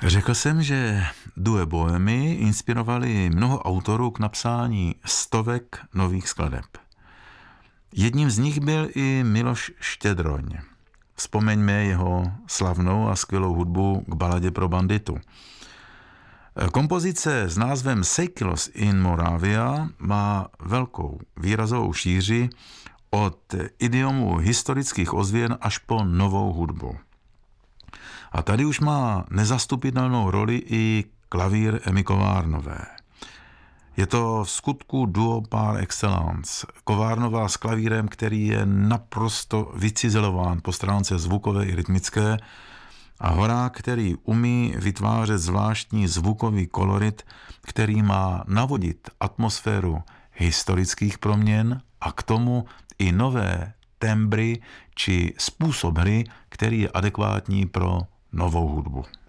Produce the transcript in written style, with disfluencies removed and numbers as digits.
Řekl jsem, že Due Bohemy inspirovali mnoho autorů k napsání stovek nových skladeb. Jedním z nich byl i Miloš Štědroň. Vzpomeňme jeho slavnou a skvělou hudbu k baladě pro banditu. Kompozice s názvem Sejkilos in Moravia má velkou výrazovou šíři od idiomu historických ozvěn až po novou hudbu. A tady už má nezastupitelnou roli i klavír Emmy Kovárnové. Je to v skutku duo par excellence. Kovárnová s klavírem, který je naprosto vycizelován po stránce zvukové i rytmické, a Horák, který umí vytvářet zvláštní zvukový kolorit, který má navodit atmosféru historických proměn a k tomu i nové tembry či způsob hry, který je adekvátní pro novou hudbu.